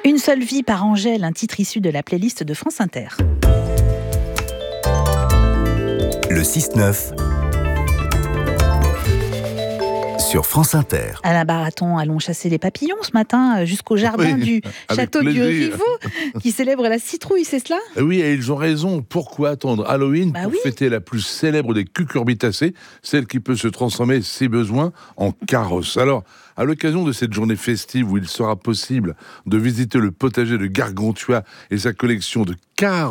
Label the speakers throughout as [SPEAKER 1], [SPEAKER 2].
[SPEAKER 1] Une seule vie par Angèle, un titre issu de la playlist de France Inter.
[SPEAKER 2] Le 6-9 sur France Inter.
[SPEAKER 1] Alain Baraton, allons chasser les papillons ce matin jusqu'au jardin du château du Rivaux qui célèbre la citrouille, c'est cela ?
[SPEAKER 3] Oui, et ils ont raison. Pourquoi attendre Halloween pour fêter la plus célèbre des cucurbitacées, celle qui peut se transformer, si besoin, en carrosse. Alors, à l'occasion de cette journée festive où il sera possible de visiter le potager de Gargantua et sa collection de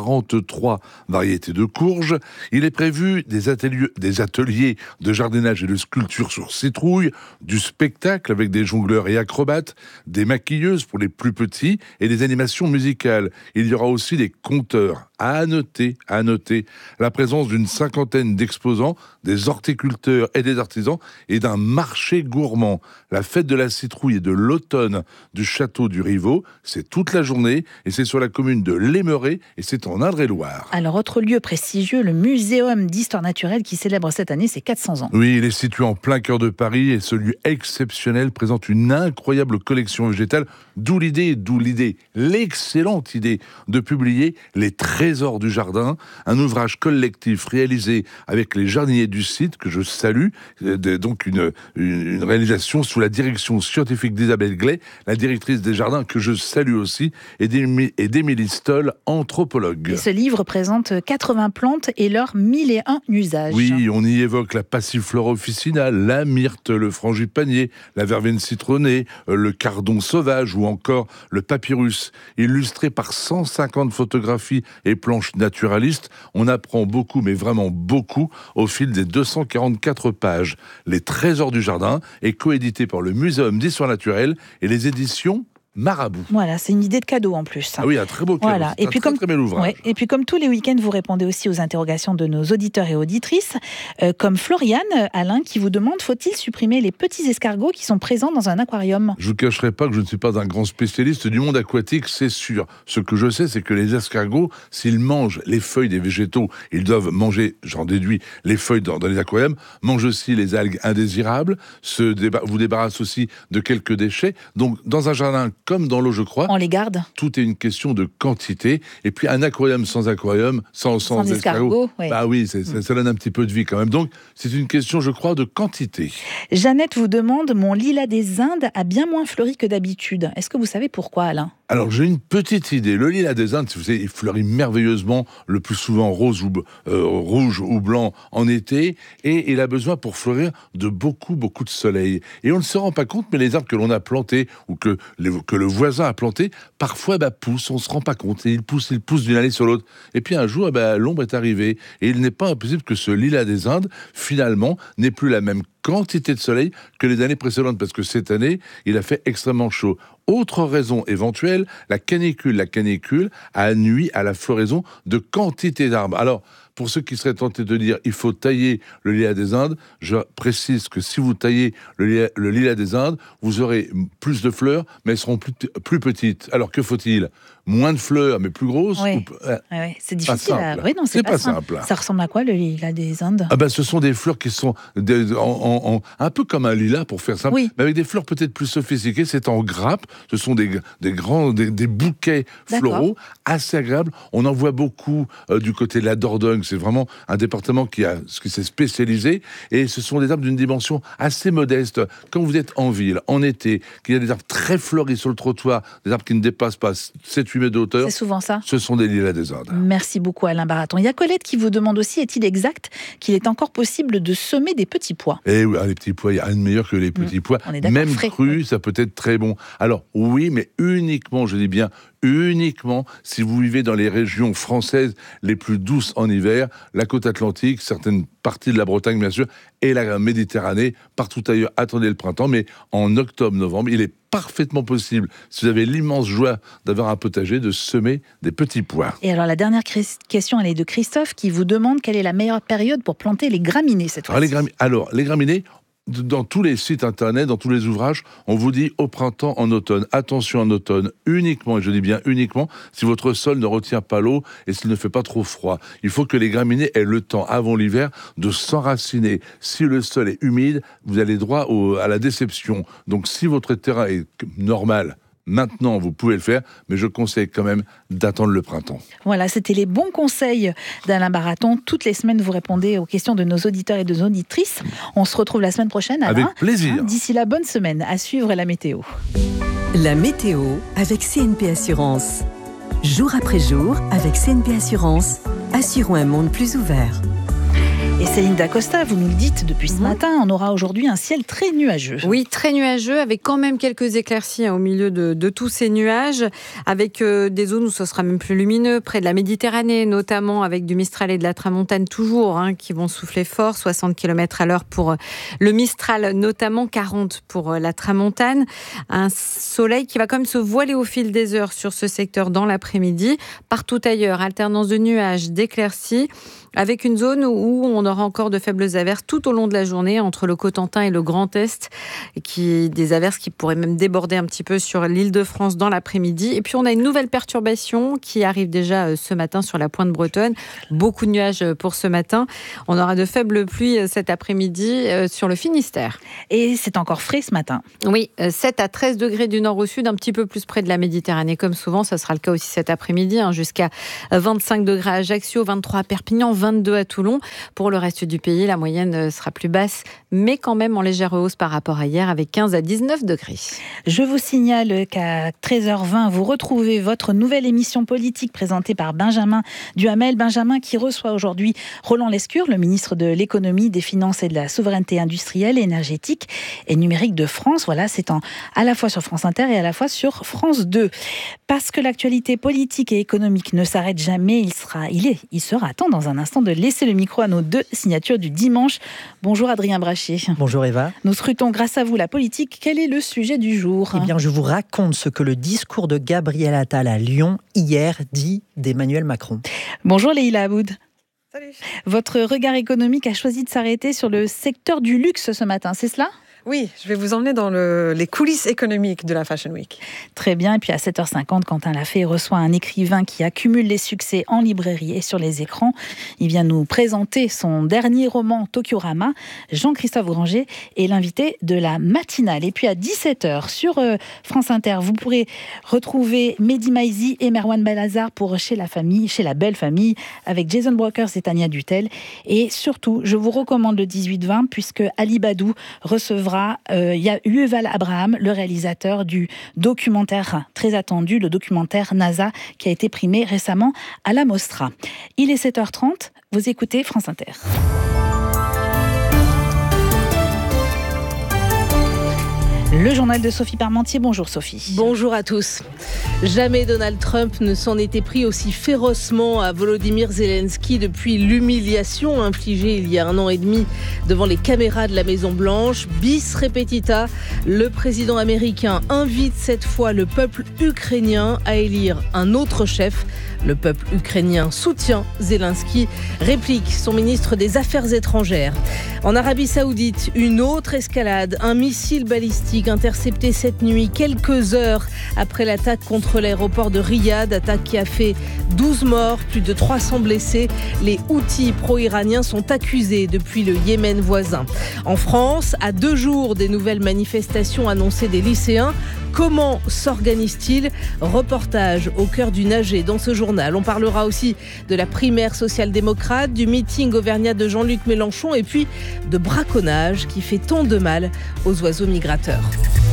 [SPEAKER 3] 43 variétés de courges, il est prévu des ateliers de jardinage et de sculpture sur citrouille, du spectacle avec des jongleurs et acrobates, des maquilleuses pour les plus petits et des animations musicales. Il y aura aussi des conteurs. À noter la présence d'une cinquantaine d'exposants, des horticulteurs et des artisans et d'un marché gourmand. La fête de la citrouille et de l'automne du château du Rivaux, c'est toute la journée et c'est sur la commune de Lémeret et c'est en Indre-et-Loire.
[SPEAKER 1] Alors, autre lieu prestigieux, le Muséum d'histoire naturelle qui célèbre cette année ses 400 ans.
[SPEAKER 3] Oui, il est situé en plein cœur de Paris et ce lieu exceptionnel présente une incroyable collection végétale, d'où l'excellente idée de publier les Trésors du jardin, un ouvrage collectif réalisé avec les jardiniers du site que je salue, donc une réalisation sous la direction scientifique d'Isabelle Glay, la directrice des jardins que je salue aussi, et d'Émilie Stoll, anthropologue.
[SPEAKER 1] Et ce livre présente 80 plantes et leurs 1001 usages.
[SPEAKER 3] Oui, on y évoque la passiflora officinale, la myrte, le frangipanier, la verveine citronnée, le cardon sauvage ou encore le papyrus. Illustré par 150 photographies et planches naturalistes, on apprend beaucoup, mais vraiment beaucoup, au fil des 244 pages. Les Trésors du jardin est coédité par le Muséum d'histoire naturelle et les éditions Marabout.
[SPEAKER 1] Voilà, c'est une idée de cadeau en plus.
[SPEAKER 3] Ah oui, un très beau cadeau.
[SPEAKER 1] Voilà. Et puis
[SPEAKER 3] très bel ouvrage.
[SPEAKER 1] Ouais. Et puis comme tous les week-ends, vous répondez aussi aux interrogations de nos auditeurs et auditrices, comme Floriane, Alain, qui vous demande, faut-il supprimer les petits escargots qui sont présents dans un aquarium ?
[SPEAKER 3] Je ne vous cacherai pas que je ne suis pas un grand spécialiste du monde aquatique, c'est sûr. Ce que je sais, c'est que les escargots, s'ils mangent les feuilles des végétaux, ils doivent manger, j'en déduis, les feuilles dans les aquariums, mangent aussi les algues indésirables, vous débarrassent aussi de quelques déchets. Donc, dans un jardin comme dans l'eau, je crois,
[SPEAKER 1] on les garde.
[SPEAKER 3] Tout est une question de quantité. Et puis un aquarium, sans escargots, bah oui, ça donne un petit peu de vie quand même. Donc c'est une question, je crois, de quantité.
[SPEAKER 1] Jeannette vous demande, mon lilas des Indes a bien moins fleuri que d'habitude. Est-ce que vous savez pourquoi, Alain ?
[SPEAKER 3] Alors j'ai une petite idée. Le lilas des Indes, vous savez, il fleurit merveilleusement, le plus souvent rouge ou blanc en été, et il a besoin pour fleurir de beaucoup de soleil. Et on ne se rend pas compte, mais les arbres que l'on a plantés ou que le voisin a plantés, parfois poussent, on ne se rend pas compte, et ils poussent d'une année sur l'autre. Et puis un jour, l'ombre est arrivée, et il n'est pas impossible que ce lilas des Indes, finalement, n'ait plus la même quantité de soleil que les années précédentes, parce que cette année, il a fait extrêmement chaud. Autre raison éventuelle, la canicule a nui à la floraison de quantité d'arbres. Alors, pour ceux qui seraient tentés de dire il faut tailler le lilas des Indes, je précise que si vous taillez le lilas des Indes, vous aurez plus de fleurs, mais elles seront plus petites. Alors que faut-il ? Moins de fleurs, mais plus grosses.
[SPEAKER 1] Oui. C'est difficile. C'est pas simple. Ça ressemble à quoi, le lilas des Indes ?
[SPEAKER 3] Ce sont des fleurs qui sont un peu comme un lilas, pour faire simple, mais avec des fleurs peut-être plus sophistiquées. C'est en grappe. Ce sont des bouquets floraux assez agréables. On en voit beaucoup du côté de la Dordogne. C'est vraiment un département qui s'est spécialisé. Et ce sont des arbres d'une dimension assez modeste. Quand vous êtes en ville, en été, qu'il y a des arbres très fleuris sur le trottoir, des arbres qui ne dépassent pas 7-8 mètres de hauteur.
[SPEAKER 1] C'est souvent ça.
[SPEAKER 3] Ce sont des lilas des Indes.
[SPEAKER 1] Merci beaucoup, Alain Baraton. Il y a Colette qui vous demande aussi, est-il exact qu'il est encore possible de semer des petits pois ?
[SPEAKER 3] Eh oui, les petits pois, il y a rien de meilleur que les petits pois. Même crus, ça peut être très bon. Alors oui, mais uniquement, je dis bien uniquement si vous vivez dans les régions françaises les plus douces en hiver, la côte atlantique, certaines parties de la Bretagne bien sûr, et la Méditerranée, partout ailleurs, attendez le printemps, mais en octobre-novembre, il est parfaitement possible, si vous avez l'immense joie d'avoir un potager, de semer des petits pois.
[SPEAKER 1] Et alors la dernière question, elle est de Christophe qui vous demande quelle est la meilleure période pour planter les graminées cette fois-ci.
[SPEAKER 3] Les graminées, dans tous les sites internet, dans tous les ouvrages, on vous dit au printemps, en automne. Attention en automne, uniquement, et je dis bien uniquement, si votre sol ne retient pas l'eau et s'il ne fait pas trop froid. Il faut que les graminées aient le temps, avant l'hiver, de s'enraciner. Si le sol est humide, vous allez droit à la déception. Donc si votre terrain est normal, Maintenant, vous pouvez le faire, mais je conseille quand même d'attendre le printemps.
[SPEAKER 1] Voilà, c'était les bons conseils d'Alain Baraton. Toutes les semaines, vous répondez aux questions de nos auditeurs et de nos auditrices. On se retrouve la semaine prochaine, Alain.
[SPEAKER 3] Avec plaisir.
[SPEAKER 1] D'ici là, bonne semaine. À suivre la météo.
[SPEAKER 4] La météo avec CNP Assurance. Jour après jour, avec CNP Assurance, assurons un monde plus ouvert.
[SPEAKER 1] Et Céline Dacosta, vous nous le dites depuis ce matin, on aura aujourd'hui un ciel très nuageux.
[SPEAKER 5] Oui, très nuageux, avec quand même quelques éclaircies au milieu de tous ces nuages, avec des zones où ce sera même plus lumineux, près de la Méditerranée, notamment avec du Mistral et de la Tramontane toujours, qui vont souffler fort, 60 km/h pour le Mistral, notamment 40 pour la Tramontane. Un soleil qui va quand même se voiler au fil des heures sur ce secteur dans l'après-midi. Partout ailleurs, alternance de nuages, d'éclaircies, avec une zone où on aura encore de faibles averses tout au long de la journée entre le Cotentin et le Grand Est, des averses qui pourraient même déborder un petit peu sur l'Île-de-France dans l'après-midi. Et puis on a une nouvelle perturbation qui arrive déjà ce matin sur la pointe bretonne. Beaucoup de nuages pour ce matin. On aura de faibles pluies cet après-midi sur le Finistère.
[SPEAKER 1] Et c'est encore frais ce matin.
[SPEAKER 5] Oui, 7 à 13 degrés du nord au sud, un petit peu plus près de la Méditerranée comme souvent. Ça sera le cas aussi cet après-midi, jusqu'à 25 degrés à Ajaccio, 23 à Perpignan, 22 à Toulon. Pour le reste du pays, la moyenne sera plus basse, mais quand même en légère hausse par rapport à hier, avec 15 à 19 degrés.
[SPEAKER 1] Je vous signale qu'à 13h20, vous retrouvez votre nouvelle émission politique présentée par Benjamin Duhamel. Benjamin qui reçoit aujourd'hui Roland Lescure, le ministre de l'économie, des finances et de la souveraineté industrielle, énergétique et numérique de France. Voilà, c'est à la fois sur France Inter et à la fois sur France 2. Parce que l'actualité politique et économique ne s'arrête jamais, il sera temps dans un instant de laisser le micro à nos deux signatures du dimanche. Bonjour Adrien Brachet.
[SPEAKER 6] Bonjour Eva.
[SPEAKER 1] Nous scrutons grâce à vous la politique. Quel est le sujet du jour ?
[SPEAKER 6] Eh bien, je vous raconte ce que le discours de Gabriel Attal à Lyon hier dit d'Emmanuel Macron.
[SPEAKER 1] Bonjour Leïla Aboud.
[SPEAKER 7] Salut.
[SPEAKER 1] Votre regard économique a choisi de s'arrêter sur le secteur du luxe ce matin, c'est cela ?
[SPEAKER 7] Oui, je vais vous emmener dans les coulisses économiques de la Fashion Week.
[SPEAKER 1] Très bien. Et puis à 7h50, Quentin Lafay reçoit un écrivain qui accumule les succès en librairie et sur les écrans. Il vient nous présenter son dernier roman, Tokiorama. Jean-Christophe Granger est l'invité de la matinale. Et puis à 17h, sur France Inter, vous pourrez retrouver Mehdi Maizi et Merwan Balazar pour Chez la belle famille, avec Jason Brokers et Tania Dutel. Et surtout, je vous recommande le 18-20, puisque Ali Badou recevra il y a Yuval Abraham, le réalisateur du documentaire très attendu, le documentaire NASA, qui a été primé récemment à la Mostra. Il est 7h30, vous écoutez France Inter. Le journal de Sophie Parmentier. Bonjour Sophie.
[SPEAKER 8] Bonjour à tous. Jamais Donald Trump ne s'en était pris aussi férocement à Volodymyr Zelensky depuis l'humiliation infligée il y a 1 an et demi devant les caméras de la Maison-Blanche. Bis repetita, le président américain invite cette fois le peuple ukrainien à élire un autre chef. Le peuple ukrainien soutient Zelensky, réplique son ministre des Affaires étrangères. En Arabie Saoudite, une autre escalade, un missile balistique intercepté cette nuit, quelques heures après l'attaque contre l'aéroport de Riyad, attaque qui a fait 12 morts, plus de 300 blessés. Les Houthis pro-iraniens sont accusés depuis le Yémen voisin. En France, à 2 jours des nouvelles manifestations annoncées des lycéens, comment s'organise-t-il ? Reportage au cœur du nager dans ce journal. On parlera aussi de la primaire social-démocrate, du meeting auvergnat de Jean-Luc Mélenchon et puis de braconnage qui fait tant de mal aux oiseaux migrateurs.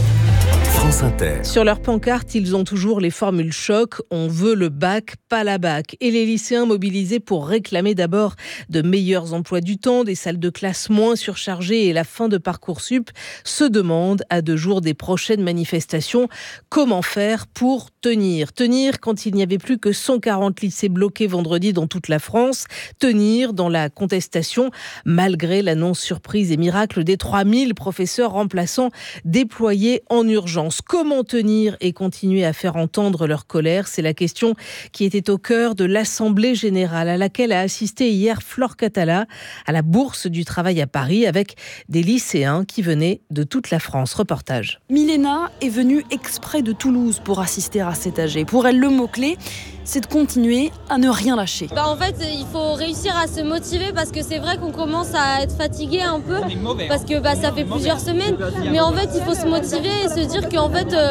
[SPEAKER 2] France Inter.
[SPEAKER 8] Sur leur pancarte, ils ont toujours les formules choc. On veut le bac, pas la bac. Et les lycéens mobilisés pour réclamer d'abord de meilleurs emplois du temps, des salles de classe moins surchargées et la fin de Parcoursup se demandent à 2 jours des prochaines manifestations comment faire pour tenir. Tenir quand il n'y avait plus que 140 lycées bloqués vendredi dans toute la France. Tenir dans la contestation malgré l'annonce surprise et miracle des 3000 professeurs remplaçants déployés en urgence. Comment tenir et continuer à faire entendre leur colère ? C'est la question qui était au cœur de l'Assemblée générale à laquelle a assisté hier Flore Catala à la Bourse du Travail à Paris avec des lycéens qui venaient de toute la France. Reportage.
[SPEAKER 9] Milena est venue exprès de Toulouse pour assister à cet AG. Pour elle, le mot-clé, c'est de continuer à ne rien lâcher.
[SPEAKER 10] En fait, il faut réussir à se motiver parce que c'est vrai qu'on commence à être fatigué un peu parce que ça fait plusieurs semaines. Mais en fait, il faut se motiver et se dire qu'en fait,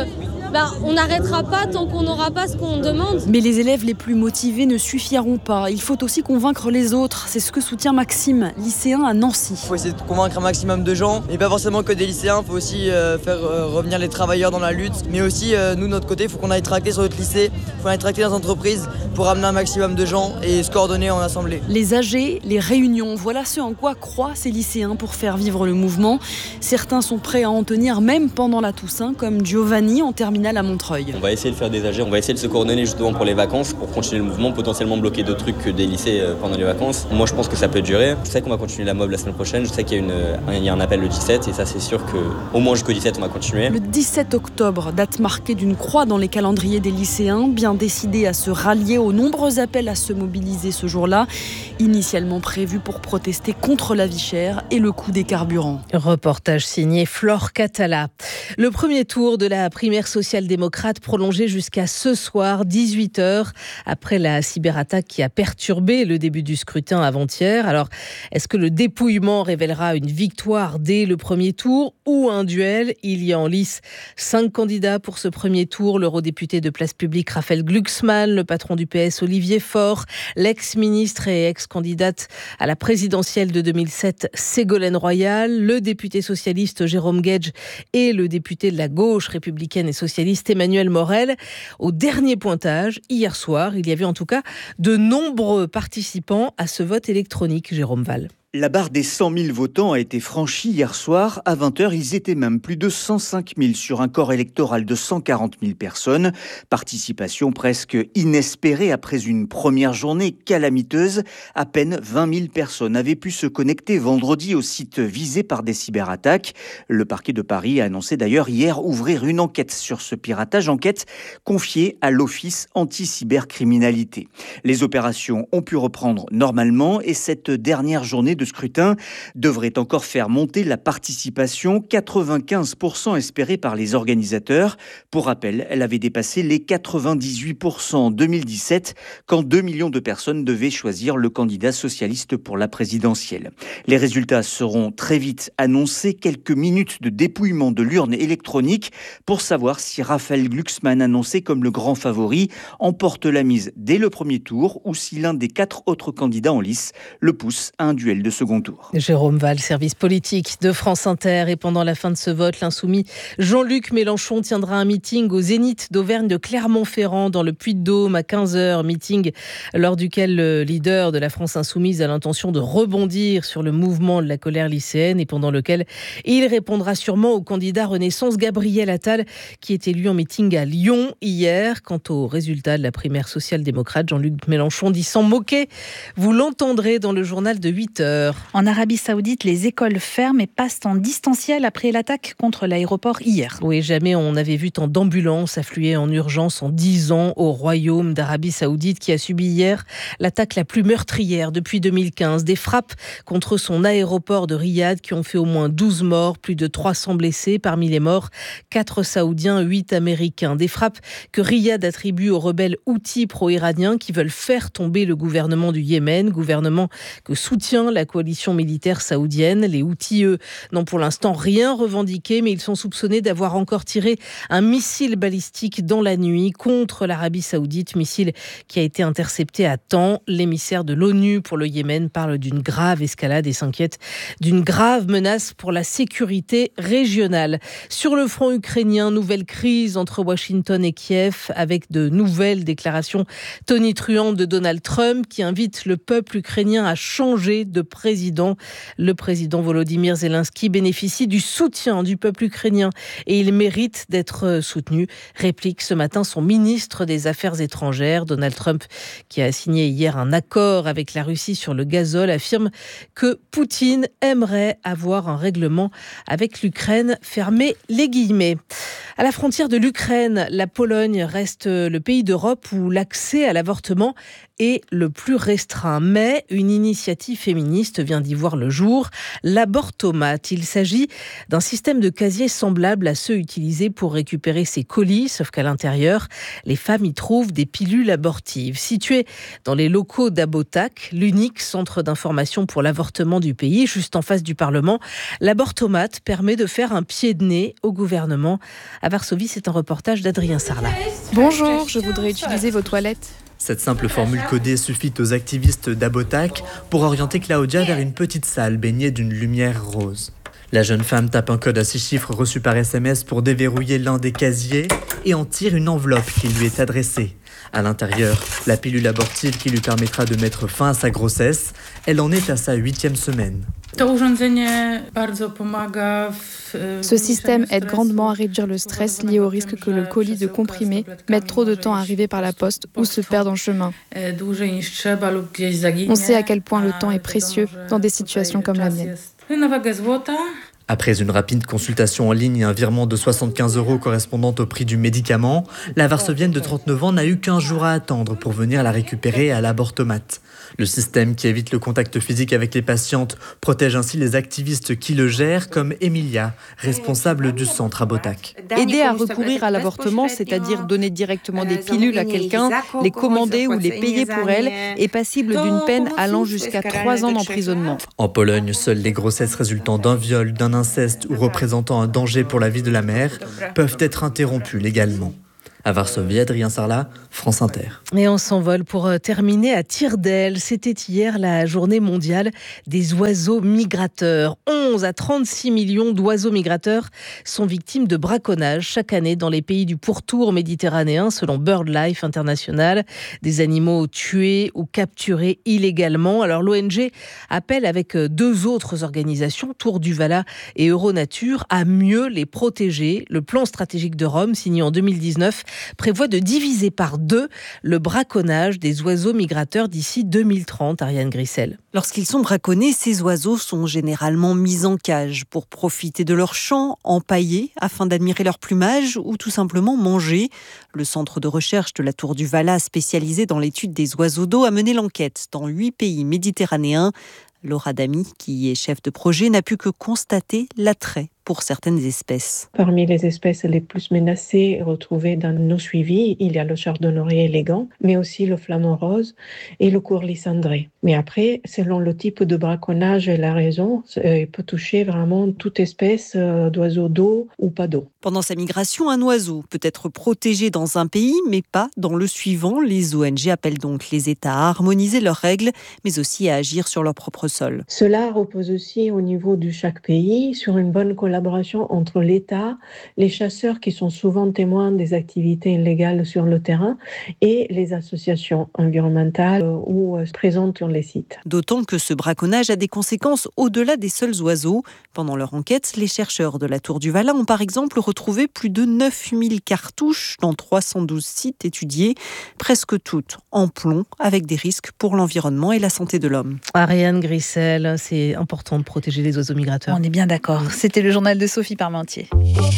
[SPEAKER 10] on n'arrêtera pas tant qu'on n'aura pas ce qu'on demande.
[SPEAKER 9] Mais les élèves les plus motivés ne suffiront pas. Il faut aussi convaincre les autres. C'est ce que soutient Maxime, lycéen à Nancy.
[SPEAKER 11] Il faut essayer de convaincre un maximum de gens, et pas forcément que des lycéens. Il faut aussi faire revenir les travailleurs dans la lutte. Mais aussi, nous, de notre côté, il faut qu'on aille tracter sur notre lycée, il faut aller tracter dans les entreprises pour ramener un maximum de gens et se coordonner en assemblée.
[SPEAKER 9] Les AG, les réunions, voilà ce en quoi croient ces lycéens pour faire vivre le mouvement. Certains sont prêts à en tenir même pendant la Toussaint, comme Giovanni en terminale à Montreuil.
[SPEAKER 12] On va essayer de faire des AG, on va essayer de se coordonner justement pour les vacances, pour continuer le mouvement, potentiellement bloquer d'autres trucs que des lycées pendant les vacances. Moi je pense que ça peut durer. Je sais qu'on va continuer la mob la semaine prochaine, je sais qu'il y a un appel le 17 et ça c'est sûr qu'au moins jusqu'au 17 on va continuer.
[SPEAKER 9] Le 17 octobre, date marquée d'une croix dans les calendriers des lycéens, bien décidés à se rallier aux nombreux appels à se mobiliser ce jour-là, initialement prévus pour protester contre la vie chère et le coût des carburants.
[SPEAKER 8] Reportage signé Flore Catala. Le premier tour de la primaire social-démocrate prolongé jusqu'à ce soir, 18h, après la cyberattaque qui a perturbé le début du scrutin avant-hier. Alors, est-ce que le dépouillement révélera une victoire dès le premier tour ou un duel ? Il y a en lice 5 candidats pour ce premier tour. L'eurodéputé de Place Publique Raphaël Glucksmann, le patron du PS Olivier Faure, l'ex-ministre et ex-candidate à la présidentielle de 2007 Ségolène Royal, le député socialiste Jérôme Guedj et le député de la gauche républicaine et socialiste Emmanuel Morel. Au dernier pointage, hier soir, il y avait en tout cas de nombreux participants à ce vote électronique, Jérôme Val.
[SPEAKER 13] La barre des 100 000 votants a été franchie hier soir. À 20h, ils étaient même plus de 105 000 sur un corps électoral de 140 000 personnes. Participation presque inespérée après une première journée calamiteuse. À peine 20 000 personnes avaient pu se connecter vendredi au site visé par des cyberattaques. Le parquet de Paris a annoncé d'ailleurs hier ouvrir une enquête sur ce piratage, enquête confiée à l'Office anti-cybercriminalité. Les opérations ont pu reprendre normalement et cette dernière journée de scrutin devrait encore faire monter la participation, 95% espérée par les organisateurs. Pour rappel, elle avait dépassé les 98% en 2017, quand 2 millions de personnes devaient choisir le candidat socialiste pour la présidentielle. Les résultats seront très vite annoncés, quelques minutes de dépouillement de l'urne électronique pour savoir si Raphaël Glucksmann, annoncé comme le grand favori, emporte la mise dès le premier tour ou si l'un des 4 autres candidats en lice le pousse à un duel de second tour.
[SPEAKER 8] Jérôme Val, service politique de France Inter. Et pendant la fin de ce vote, l'insoumis Jean-Luc Mélenchon tiendra un meeting au Zénith d'Auvergne de Clermont-Ferrand dans le Puy-de-Dôme à 15h. Meeting lors duquel le leader de la France Insoumise a l'intention de rebondir sur le mouvement de la colère lycéenne et pendant lequel il répondra sûrement au candidat Renaissance Gabriel Attal qui est élu en meeting à Lyon hier. Quant aux résultats de la primaire social-démocrate, Jean-Luc Mélenchon dit s'en moquer. Vous l'entendrez dans le journal de 8h.
[SPEAKER 1] En Arabie Saoudite, les écoles ferment et passent en distanciel après l'attaque contre l'aéroport hier.
[SPEAKER 8] Oui, jamais on n'avait vu tant d'ambulances affluer en urgence en 10 ans au royaume d'Arabie Saoudite qui a subi hier l'attaque la plus meurtrière depuis 2015. Des frappes contre son aéroport de Riyad qui ont fait au moins 12 morts, plus de 300 blessés. Parmi les morts, 4 Saoudiens, 8 Américains. Des frappes que Riyad attribue aux rebelles houthis pro-iraniens qui veulent faire tomber le gouvernement du Yémen, gouvernement que soutient la coalition militaire saoudienne. Les Houthis, eux, n'ont pour l'instant rien revendiqué, mais ils sont soupçonnés d'avoir encore tiré un missile balistique dans la nuit contre l'Arabie Saoudite, missile qui a été intercepté à temps. L'émissaire de l'ONU pour le Yémen parle d'une grave escalade et s'inquiète d'une grave menace pour la sécurité régionale. Sur le front ukrainien, nouvelle crise entre Washington et Kiev avec de nouvelles déclarations tonitruantes de Donald Trump qui invite le peuple ukrainien à changer de président. Le président Volodymyr Zelensky bénéficie du soutien du peuple ukrainien et il mérite d'être soutenu, réplique ce matin son ministre des Affaires étrangères. Donald Trump, qui a signé hier un accord avec la Russie sur le gazole, affirme que Poutine aimerait avoir un règlement avec l'Ukraine. Fermez les guillemets. À la frontière de l'Ukraine, la Pologne reste le pays d'Europe où l'accès à l'avortement est le plus restreint. Mais une initiative féministe économiste vient d'y voir le jour. L'abortomate, il s'agit d'un système de casier semblable à ceux utilisés pour récupérer ses colis, sauf qu'à l'intérieur, les femmes y trouvent des pilules abortives. Situé dans les locaux d'Abotac, l'unique centre d'information pour l'avortement du pays, juste en face du Parlement, l'abortomate permet de faire un pied de nez au gouvernement. À Varsovie, c'est un reportage d'Adrien Sarlat.
[SPEAKER 14] Bonjour, je voudrais utiliser vos toilettes.
[SPEAKER 15] Cette simple formule codée suffit aux activistes d'Abotac pour orienter Claudia vers une petite salle baignée d'une lumière rose. La jeune femme tape un code à 6 chiffres reçu par SMS pour déverrouiller l'un des casiers et en tire une enveloppe qui lui est adressée. À l'intérieur, la pilule abortive qui lui permettra de mettre fin à sa grossesse. Elle en est à sa 8e semaine.
[SPEAKER 14] Ce système aide grandement à réduire le stress lié au risque que le colis de comprimés mette trop de temps à arriver par la poste ou se perde en chemin. On sait à quel point le temps est précieux dans des situations comme la mienne.
[SPEAKER 15] Après une rapide consultation en ligne et un virement de 75 € correspondant au prix du médicament, la Varsovienne de 39 ans n'a eu qu'1 jour à attendre pour venir la récupérer à l'abortomate. Le système qui évite le contact physique avec les patientes protège ainsi les activistes qui le gèrent, comme Emilia, responsable du centre Abotac.
[SPEAKER 16] Aider à recourir à l'avortement, c'est-à-dire donner directement des pilules à quelqu'un, les commander ou les payer pour elle, est passible d'une peine allant jusqu'à 3 ans d'emprisonnement.
[SPEAKER 15] En Pologne, seules les grossesses résultant d'un viol, d'un inceste ou représentant un danger pour la vie de la mère peuvent être interrompues légalement. À Varsovie, Adrien Sarlat, France Inter.
[SPEAKER 8] Et on s'envole pour terminer à Tire-d'Aile. C'était hier la journée mondiale des oiseaux migrateurs. 11 à 36 millions d'oiseaux migrateurs sont victimes de braconnage chaque année dans les pays du pourtour méditerranéen, selon BirdLife International. Des animaux tués ou capturés illégalement. Alors l'ONG appelle avec 2 autres organisations, Tour du Vala et Euronature, à mieux les protéger. Le plan stratégique de Rome, signé en 2019, prévoit de diviser par 2 le braconnage des oiseaux migrateurs d'ici 2030, Ariane Grissel.
[SPEAKER 17] Lorsqu'ils sont braconnés, ces oiseaux sont généralement mis en cage pour profiter de leur chant, empaillés afin d'admirer leur plumage ou tout simplement manger. Le centre de recherche de la Tour du Vala, spécialisé dans l'étude des oiseaux d'eau, a mené l'enquête dans 8 pays méditerranéens. Laura Damy, qui est chef de projet, n'a pu que constater l'attrait pour certaines espèces.
[SPEAKER 18] Parmi les espèces les plus menacées retrouvées dans nos suivis, il y a le chardonneret élégant, mais aussi le flamant rose et le courlis cendré. Mais après, selon le type de braconnage et la raison, il peut toucher vraiment toute espèce d'oiseaux d'eau ou pas d'eau.
[SPEAKER 17] Pendant sa migration, un oiseau peut être protégé dans un pays, mais pas dans le suivant. Les ONG appellent donc les États à harmoniser leurs règles, mais aussi à agir sur leur propre sol.
[SPEAKER 18] Cela repose aussi au niveau de chaque pays sur une bonne collaboration entre l'État, les chasseurs qui sont souvent témoins des activités illégales sur le terrain et les associations environnementales ou présentes sur les sites.
[SPEAKER 17] D'autant que ce braconnage a des conséquences au-delà des seuls oiseaux. Pendant leur enquête, les chercheurs de la Tour du Vala ont par exemple retrouvé plus de 9000 cartouches dans 312 sites étudiés, presque toutes en plomb, avec des risques pour l'environnement et la santé de l'homme.
[SPEAKER 8] Ariane Grissel, c'est important de protéger les oiseaux migrateurs.
[SPEAKER 1] On est bien d'accord. C'était le journal de Sophie Parmentier.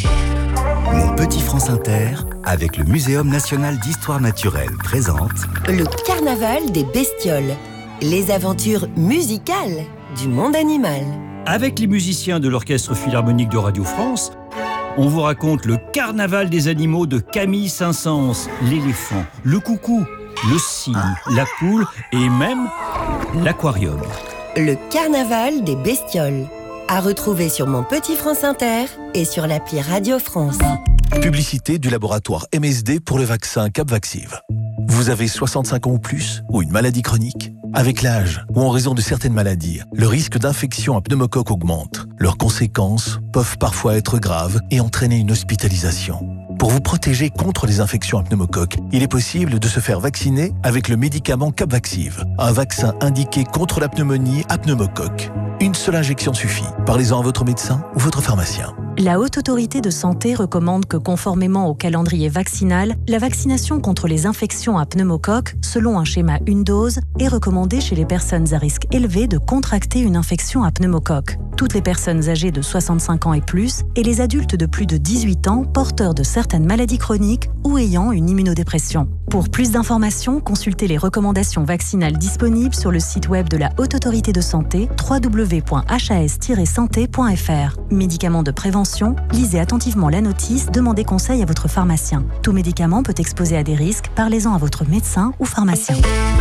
[SPEAKER 2] Mon petit France Inter, avec le Muséum national d'histoire naturelle, présente
[SPEAKER 19] le carnaval des bestioles, les aventures musicales du monde animal.
[SPEAKER 20] Avec les musiciens de l'Orchestre Philharmonique de Radio France, on vous raconte le carnaval des animaux de Camille Saint-Saëns, l'éléphant, le coucou, le cygne, la poule et même l'aquarium.
[SPEAKER 19] Le carnaval des bestioles. À retrouver sur Mon Petit France Inter et sur l'appli Radio France.
[SPEAKER 21] Publicité du laboratoire MSD pour le vaccin Capvaxive. Vous avez 65 ans ou plus ou une maladie chronique? Avec l'âge ou en raison de certaines maladies, le risque d'infection à pneumocoque augmente. Leurs conséquences peuvent parfois être graves et entraîner une hospitalisation. Pour vous protéger contre les infections à pneumocoque, il est possible de se faire vacciner avec le médicament Capvaxive, un vaccin indiqué contre la pneumonie à pneumocoque. Une seule injection suffit. Parlez-en à votre médecin ou votre pharmacien.
[SPEAKER 22] La Haute Autorité de Santé recommande que, conformément au calendrier vaccinal, la vaccination contre les infections à pneumocoque, selon un schéma une dose, est recommandée chez les personnes à risque élevé de contracter une infection à pneumocoque. Toutes les personnes âgées de 65 ans et plus, et les adultes de plus de 18 ans porteurs de certaines maladies chroniques ou ayant une immunodépression. Pour plus d'informations, consultez les recommandations vaccinales disponibles sur le site web de la Haute Autorité de Santé, www.has-santé.fr. Médicaments de prévention, lisez attentivement la notice, demandez conseil à votre pharmacien. Tout médicament peut exposer à des risques, parlez-en à votre médecin ou pharmacien.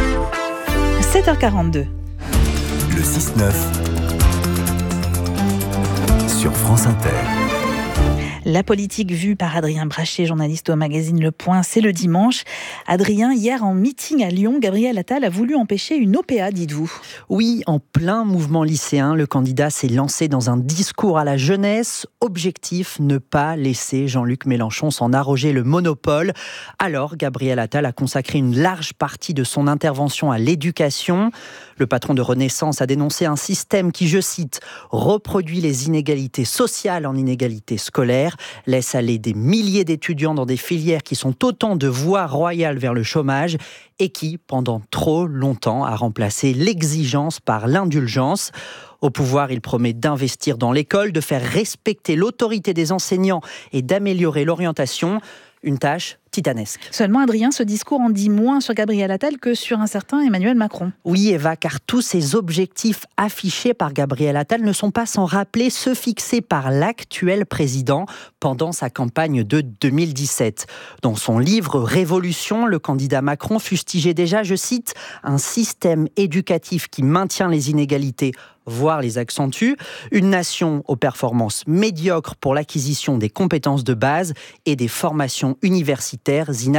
[SPEAKER 1] 7h42.
[SPEAKER 2] Le 6-9 sur France Inter.
[SPEAKER 1] La politique vue par Adrien Brachet, journaliste au magazine Le Point, c'est le dimanche. Adrien, hier en meeting à Lyon, Gabriel Attal a voulu empêcher une OPA, dites-vous.
[SPEAKER 6] Oui, en plein mouvement lycéen, le candidat s'est lancé dans un discours à la jeunesse. Objectif, ne pas laisser Jean-Luc Mélenchon s'en arroger le monopole. Alors, Gabriel Attal a consacré une large partie de son intervention à l'éducation. Le patron de Renaissance a dénoncé un système qui, je cite, reproduit les inégalités sociales en inégalités scolaires, laisse aller des milliers d'étudiants dans des filières qui sont autant de voies royales vers le chômage et qui, pendant trop longtemps, a remplacé l'exigence par l'indulgence. Au pouvoir, il promet d'investir dans l'école, de faire respecter l'autorité des enseignants et d'améliorer l'orientation. Une tâche titanesque.
[SPEAKER 1] Seulement, Adrien, ce discours en dit moins sur Gabriel Attal que sur un certain Emmanuel Macron.
[SPEAKER 6] Oui, Eva, car tous ces objectifs affichés par Gabriel Attal ne sont pas sans rappeler ceux fixés par l'actuel président pendant sa campagne de 2017. Dans son livre « Révolution », le candidat Macron fustigeait déjà, je cite, « un système éducatif qui maintient les inégalités, voire les accentue, une nation aux performances médiocres pour l'acquisition des compétences de base et des formations universitaires inadaptées. »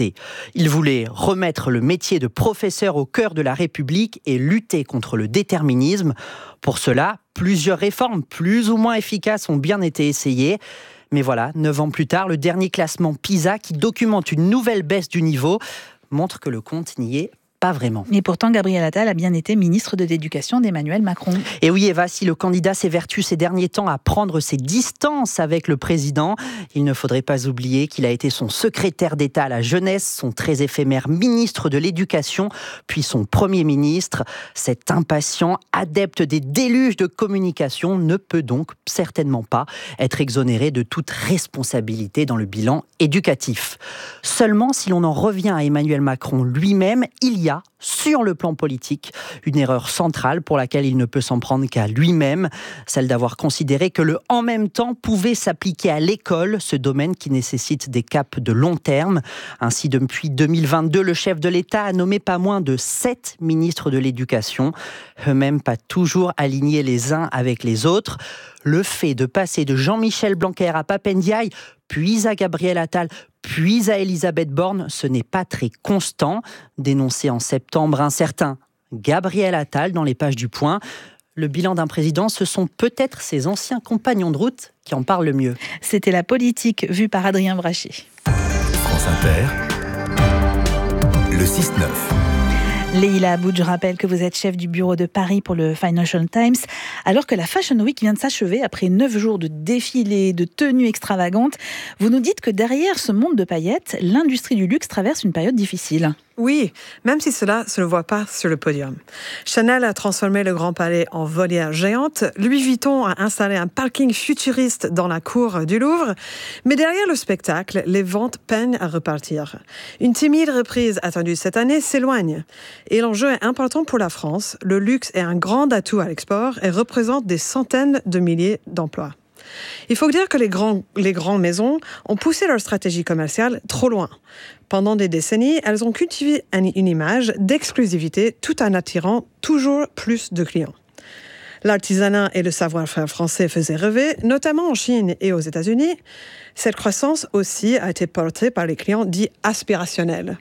[SPEAKER 6] Il voulait remettre le métier de professeur au cœur de la République et lutter contre le déterminisme. Pour cela, plusieurs réformes plus ou moins efficaces ont bien été essayées. Mais voilà, 9 ans plus tard, le dernier classement PISA, qui documente une nouvelle baisse du niveau, montre que le compte n'y est pas vraiment.
[SPEAKER 1] Et pourtant, Gabriel Attal a bien été ministre de l'Éducation d'Emmanuel Macron.
[SPEAKER 6] Et oui, Eva, si le candidat s'évertue ces derniers temps à prendre ses distances avec le président, il ne faudrait pas oublier qu'il a été son secrétaire d'État à la jeunesse, son très éphémère ministre de l'Éducation, puis son Premier ministre. Cet impatient, adepte des déluges de communication, ne peut donc certainement pas être exonéré de toute responsabilité dans le bilan éducatif. Seulement, si l'on en revient à Emmanuel Macron lui-même, il y a, sur le plan politique, une erreur centrale pour laquelle il ne peut s'en prendre qu'à lui-même, celle d'avoir considéré que le « en même temps » pouvait s'appliquer à l'école, ce domaine qui nécessite des caps de long terme. Ainsi, depuis 2022, le chef de l'État a nommé pas moins de 7 ministres de l'Éducation, eux-mêmes pas toujours alignés les uns avec les autres. Le fait de passer de Jean-Michel Blanquer à Pape Ndiaye, puis à Gabriel Attal, puis à Elisabeth Borne, ce n'est pas très constant. Dénoncé en septembre un certain Gabriel Attal dans les pages du Point. Le bilan d'un président, ce sont peut-être ses anciens compagnons de route qui en parlent le mieux.
[SPEAKER 1] C'était la politique vue par Adrien Brachet.
[SPEAKER 2] France Inter, le 6-9.
[SPEAKER 1] Leïla Aboud, je rappelle que vous êtes chef du bureau de Paris pour le Financial Times. Alors que la Fashion Week vient de s'achever après 9 jours de défilés, de tenues extravagantes, vous nous dites que derrière ce monde de paillettes, l'industrie du luxe traverse une période difficile.
[SPEAKER 7] Oui, même si cela se ne voit pas sur le podium. Chanel a transformé le Grand Palais en volière géante. Louis Vuitton a installé un parking futuriste dans la cour du Louvre. Mais derrière le spectacle, les ventes peinent à repartir. Une timide reprise attendue cette année s'éloigne. Et l'enjeu est important pour la France. Le luxe est un grand atout à l'export et représente des centaines de milliers d'emplois. Il faut dire que les grandes maisons ont poussé leur stratégie commerciale trop loin. Pendant des décennies, elles ont cultivé une image d'exclusivité tout en attirant toujours plus de clients. L'artisanat et le savoir-faire français faisaient rêver, notamment en Chine et aux États-Unis. Cette croissance aussi a été portée par les clients dits aspirationnels.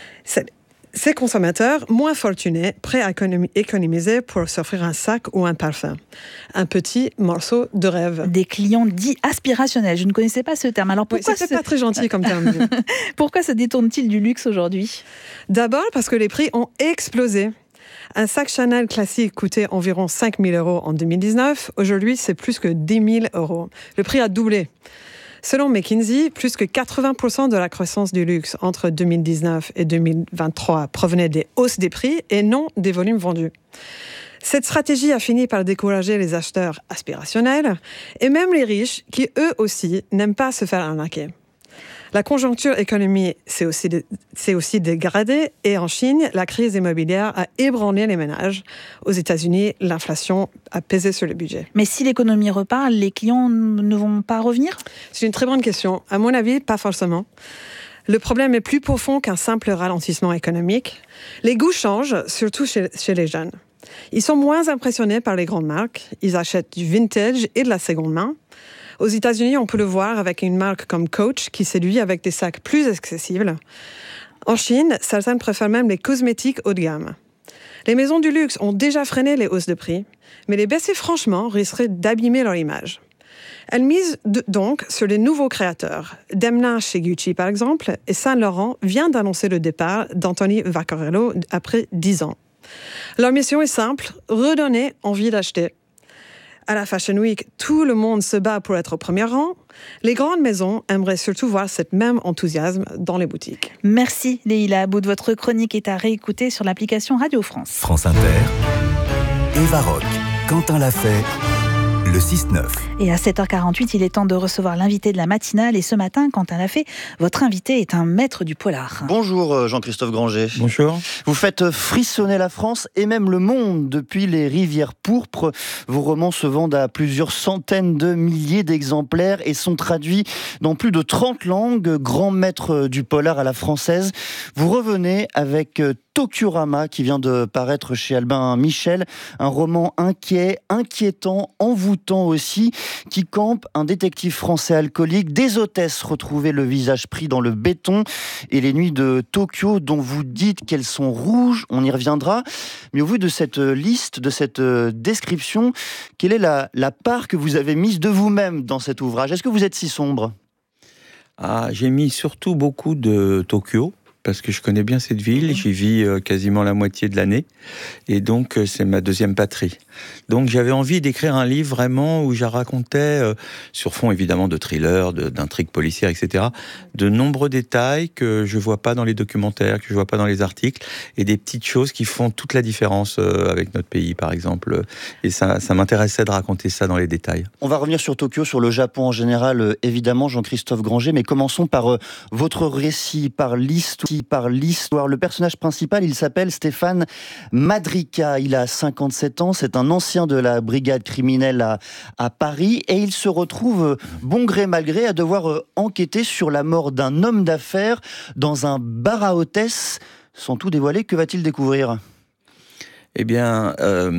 [SPEAKER 7] Ces consommateurs moins fortunés, prêts à économiser pour s'offrir un sac ou un parfum. Un petit morceau de rêve.
[SPEAKER 1] Des clients dits aspirationnels. Je ne connaissais pas ce terme. Alors pourquoi
[SPEAKER 7] c'est pas très gentil comme terme.
[SPEAKER 1] Pourquoi se détourne-t-il du luxe aujourd'hui ?
[SPEAKER 7] D'abord parce que les prix ont explosé. Un sac Chanel classique coûtait environ 5 000 € en 2019. Aujourd'hui, c'est plus que 10 000 €. Le prix a doublé. Selon McKinsey, plus que 80% de la croissance du luxe entre 2019 et 2023 provenait des hausses des prix et non des volumes vendus. Cette stratégie a fini par décourager les acheteurs aspirationnels et même les riches qui, eux aussi, n'aiment pas se faire arnaquer. La conjoncture économique s'est aussi dégradée et en Chine, la crise immobilière a ébranlé les ménages. Aux États-Unis, l'inflation a pesé sur le budget.
[SPEAKER 1] Mais si l'économie repart, les clients ne vont pas revenir ?
[SPEAKER 7] C'est une très bonne question. À mon avis, pas forcément. Le problème est plus profond qu'un simple ralentissement économique. Les goûts changent, surtout chez les jeunes. Ils sont moins impressionnés par les grandes marques. Ils achètent du vintage et de la seconde main. Aux États-Unis, on peut le voir avec une marque comme Coach qui séduit avec des sacs plus accessibles. En Chine, certaines préfèrent même les cosmétiques haut de gamme. Les maisons du luxe ont déjà freiné les hausses de prix, mais les baisser franchement risquerait d'abîmer leur image. Elles misent donc sur les nouveaux créateurs. Demna chez Gucci, par exemple, et Saint Laurent vient d'annoncer le départ d'Anthony Vaccarello après 10 ans. Leur mission est simple, redonner envie d'acheter. À la Fashion Week, tout le monde se bat pour être au premier rang. Les grandes maisons aimeraient surtout voir ce même enthousiasme dans les boutiques.
[SPEAKER 1] Merci Leïla Aboud. Votre chronique est à réécouter sur l'application Radio France.
[SPEAKER 2] France Inter, Eva Rock, Quentin Lafay, le 6-9.
[SPEAKER 1] Et à 7h48, il est temps de recevoir l'invité de la matinale. Et ce matin, Quentin Lafay, votre invité est un maître du polar.
[SPEAKER 3] Bonjour Jean-Christophe Granger.
[SPEAKER 4] Bonjour.
[SPEAKER 3] Vous faites frissonner la France et même le monde depuis les rivières pourpres. Vos romans se vendent à plusieurs centaines de milliers d'exemplaires et sont traduits dans plus de 30 langues. Grand maître du polar à la française. Vous revenez avec Tokiorama qui vient de paraître chez Albin Michel. Un roman inquiet, inquiétant, envoûtant aussi, qui campe un détective français alcoolique, des hôtesses retrouvées le visage pris dans le béton et les nuits de Tokyo dont vous dites qu'elles sont rouges, on y reviendra. Mais au vu de cette liste, de cette description, quelle est la part que vous avez mise de vous-même dans cet ouvrage ? Est-ce que vous êtes si sombre ?
[SPEAKER 4] J'ai mis surtout beaucoup de Tokyo, parce que je connais bien cette ville, j'y vis quasiment la moitié de l'année, et donc c'est ma deuxième patrie. Donc j'avais envie d'écrire un livre vraiment où je racontais, sur fond évidemment de thrillers, d'intrigues policières, etc., de nombreux détails que je vois pas dans les documentaires, que je vois pas dans les articles, et des petites choses qui font toute la différence avec notre pays, par exemple. Et ça m'intéressait de raconter ça dans les détails.
[SPEAKER 3] On va revenir sur Tokyo, sur le Japon en général, évidemment, Jean-Christophe Granger, mais commençons par votre récit, par l'histoire. Le personnage principal, il s'appelle Stéphane Madrica. Il a 57 ans, c'est un ancien de la brigade criminelle à Paris, et il se retrouve, bon gré mal gré, à devoir enquêter sur la mort d'un homme d'affaires dans un bar à hôtesse. Sans tout dévoiler, que va-t-il découvrir ?
[SPEAKER 4] Eh bien,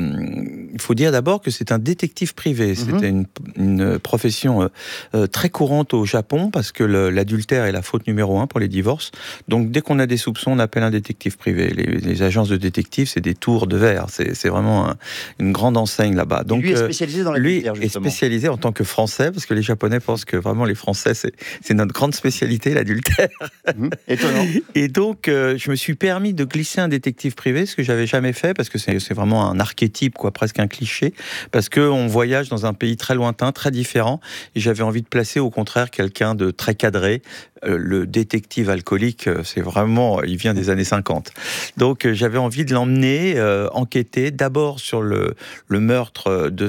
[SPEAKER 4] il faut dire d'abord que c'est un détective privé. C'était une profession très courante au Japon, parce que l'adultère est la faute numéro 1 pour les divorces. Donc, dès qu'on a des soupçons, on appelle un détective privé. Les agences de détectives, c'est des tours de verre. C'est vraiment une grande enseigne là-bas. Donc,
[SPEAKER 3] lui est spécialisé dans l'adultère, justement.
[SPEAKER 4] Lui est spécialisé en tant que Français, parce que les Japonais pensent que vraiment les Français, c'est notre grande spécialité, l'adultère.
[SPEAKER 3] Étonnant.
[SPEAKER 4] Et donc, je me suis permis de glisser un détective privé, ce que j'avais jamais fait, parce que c'est vraiment un archétype, presque un cliché, parce qu'on voyage dans un pays très lointain, très différent, et j'avais envie de placer au contraire quelqu'un de très cadré. Le détective alcoolique, c'est vraiment, il vient des années 50. Donc j'avais envie de l'emmener enquêter d'abord sur le meurtre de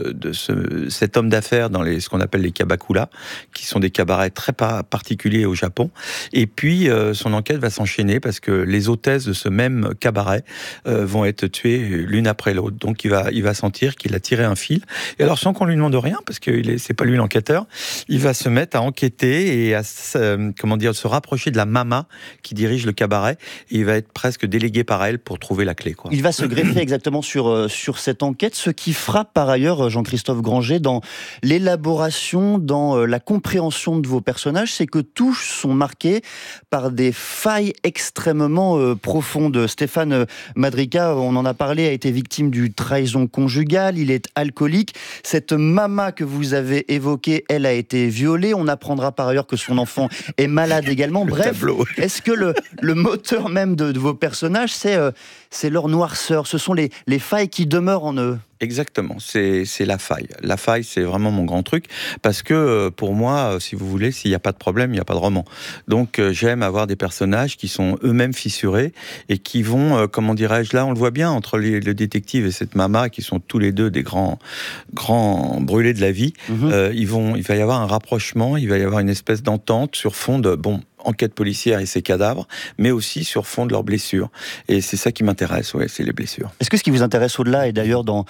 [SPEAKER 4] cet homme d'affaires dans ce qu'on appelle les kabakula, qui sont des cabarets très particuliers au Japon. Et puis son enquête va s'enchaîner parce que les hôtesses de ce même cabaret vont être tuées l'une après l'autre. Donc il va sentir qu'il a tiré un fil. Et alors sans qu'on lui demande rien, parce que c'est pas lui l'enquêteur, il va se mettre à enquêter et à se rapprocher de la mama qui dirige le cabaret, et il va être presque délégué par elle pour trouver la clé.
[SPEAKER 3] Il va se greffer exactement sur cette enquête. Ce qui frappe par ailleurs, Jean-Christophe Granger, dans l'élaboration, dans la compréhension de vos personnages, c'est que tous sont marqués par des failles extrêmement profondes. Stéphane Madrica, on en a parlé, a été victime d'une trahison conjugale, il est alcoolique. Cette mama que vous avez évoquée, elle a été violée. On apprendra par ailleurs que son enfant est malade également. Bref, est-ce que le moteur même de vos personnages, c'est leur noirceur, ce sont les failles qui demeurent en eux ?
[SPEAKER 4] Exactement, c'est la faille. La faille, c'est vraiment mon grand truc, parce que pour moi, si vous voulez, s'il n'y a pas de problème, il n'y a pas de roman. Donc j'aime avoir des personnages qui sont eux-mêmes fissurés et qui vont, comment dirais-je, là on le voit bien entre le détective et cette Mama, qui sont tous les deux des grands brûlés de la vie. Il va y avoir un rapprochement, il va y avoir une espèce d'entente sur fond de enquête policière et ses cadavres, mais aussi sur fond de leurs blessures. Et c'est ça qui m'intéresse, c'est les blessures.
[SPEAKER 3] Est-ce que ce qui vous intéresse au-delà, et d'ailleurs dans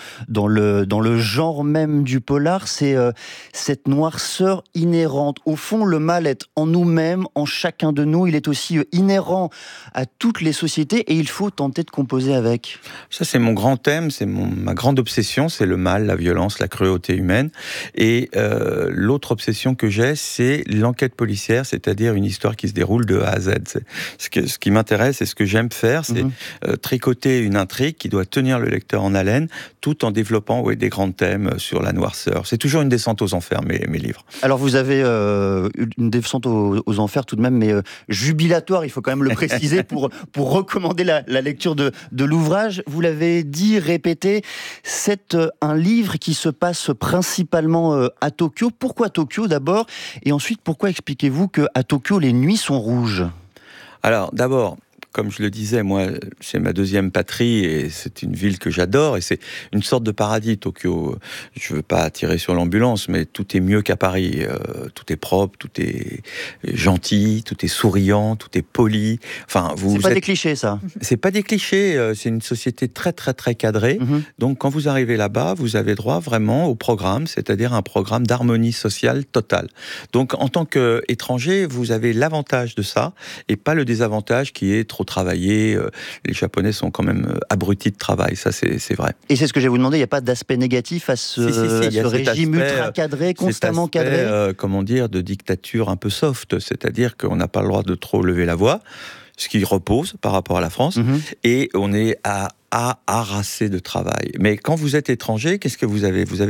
[SPEAKER 3] le genre même du polar, c'est cette noirceur inhérente? Au fond, le mal est en nous-mêmes, en chacun de nous. Il est aussi inhérent à toutes les sociétés et il faut tenter de composer avec.
[SPEAKER 4] Ça, c'est mon grand thème, c'est ma grande obsession, c'est le mal, la violence, la cruauté humaine. Et l'autre obsession que j'ai, c'est l'enquête policière, c'est-à-dire une histoire qui se déroule de A à Z. Ce qui m'intéresse et ce que j'aime faire, c'est tricoter une intrigue qui doit tenir le lecteur en haleine, tout en développant des grands thèmes sur la noirceur. C'est toujours une descente aux enfers, mes livres.
[SPEAKER 3] Alors vous avez une descente aux enfers tout de même, mais jubilatoire, il faut quand même le préciser, pour recommander la lecture de l'ouvrage. Vous l'avez dit, répété, c'est un livre qui se passe principalement à Tokyo. Pourquoi Tokyo d'abord? Et ensuite, pourquoi expliquez-vous qu'à Tokyo, les nuits sont rouges?
[SPEAKER 4] Alors, d'abord, comme je le disais, moi, c'est ma deuxième patrie et c'est une ville que j'adore et c'est une sorte de paradis, Tokyo. Je veux pas tirer sur l'ambulance, mais tout est mieux qu'à Paris. Tout est propre, tout est gentil, tout est souriant, tout est poli. Enfin,
[SPEAKER 3] c'est pas des clichés, ça.
[SPEAKER 4] C'est pas des clichés. C'est une société très, très, très cadrée. Donc, quand vous arrivez là-bas, vous avez droit vraiment au programme, c'est-à-dire un programme d'harmonie sociale totale. Donc, en tant qu'étranger, vous avez l'avantage de ça et pas le désavantage qui est trop travailler. Les Japonais sont quand même abrutis de travail, ça c'est vrai.
[SPEAKER 3] Et c'est ce que je vais vous demander, il n'y a pas d'aspect négatif à ce régime ultra cadré, constamment cadré,
[SPEAKER 4] comment dire, de dictature un peu soft, c'est-à-dire qu'on n'a pas le droit de trop lever la voix, ce qui repose par rapport à la France, et on est harassé de travail. Mais quand vous êtes étranger, qu'est-ce que vous avez